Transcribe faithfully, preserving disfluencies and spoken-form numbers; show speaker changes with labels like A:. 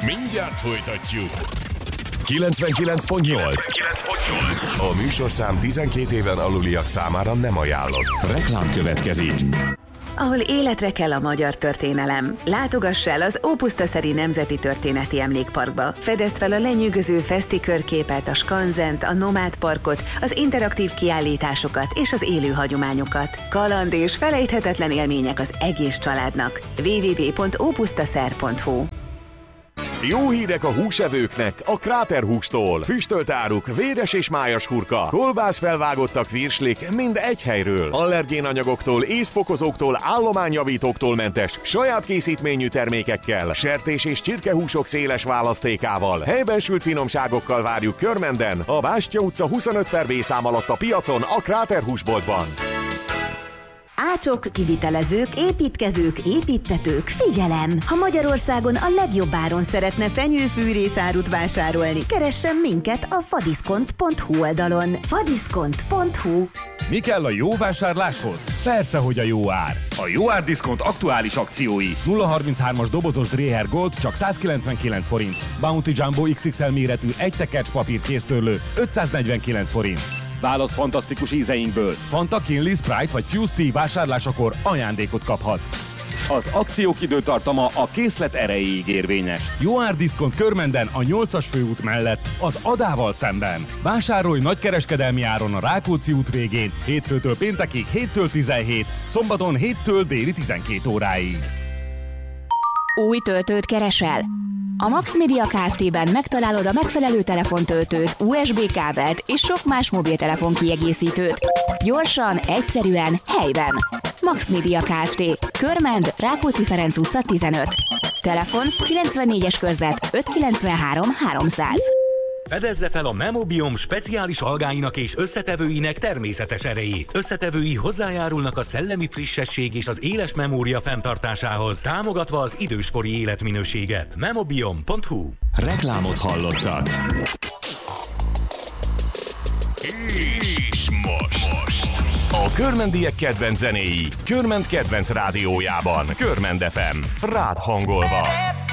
A: Mindjárt folytatjuk. kilencvenkilenc pont nyolc. A műsorszám tizenkét éven aluliak számára nem ajánlott. Reklám következik.
B: Ahol életre kell a magyar történelem. Látogass el az Ópusztaszeri Nemzeti Történeti Emlékparkba. Fedezd fel a lenyűgöző feszti körképet, a skanzent, a nomád parkot, az interaktív kiállításokat és az élő hagyományokat. Kaland és felejthetetlen élmények az egész családnak. double-u double-u double-u pont ópusztaszer pont hu.
C: Jó hírek a húsevőknek a Kráter hústól. Füstölt áruk, véres és májas hurka, kolbász felvágottak virslik mind egy helyről. Allergén anyagoktól, észfokozóktól, állományjavítóktól mentes, saját készítményű termékekkel, sertés és csirkehúsok széles választékával, helyben sült finomságokkal várjuk Körmenden, a Bástya utca huszonöt per B szám alatt a piacon, a Kráter húsboltban.
D: Ácsok, kivitelezők, építkezők, építtetők, figyelem! Ha Magyarországon a legjobb áron szeretne fenyőfűrészárut vásárolni, keressen minket a fadiszkont pont hu oldalon. fadiszkont pont hu.
E: Mi kell a jó vásárláshoz? Persze, hogy a jó ár. A jó ár diszkont aktuális akciói. nulla harminchárom-as dobozos Dreher Gold csak százkilencvenkilenc forint. Bounty Jumbo iksz iksz el méretű egy tekercs papír kéztörlő ötszáznegyvenkilenc forint. Válasz fantasztikus ízeinkből. Fanta, Kinley, Sprite vagy Fuse Tea vásárlásakor ajándékot kaphatsz. Az akciók időtartama a készlet erejéig érvényes. Jó árdiszkont Körmenden a nyolcas főút mellett, az Adával szemben. Vásárolj nagykereskedelmi áron a Rákóczi út végén, hétfőtől péntekig héttől tizenhét, szombaton héttől déli tizenkét óráig.
D: Új töltőt keresel? A Max Media Kft-ben megtalálod a megfelelő telefontöltőt, u es bé kábelt és sok más mobiltelefon kiegészítőt. Gyorsan, egyszerűen, helyben. Max Media Kft. Körmend, Rákóczi Ferenc utca tizenöt. Telefon kilencvennégyes körzet ötszázkilencvenhárom háromszáz.
F: Fedezze fel a Memobiom speciális algáinak és összetevőinek természetes erejét. Összetevői hozzájárulnak a szellemi frissesség és az éles memória fenntartásához, támogatva az időskori életminőséget. Memobiom pont hu.
A: Reklámot hallottak. És most. A körmendiek kedvenc zenéi Körmend kedvenc rádiójában. Körmend ef em. Rád hangolva.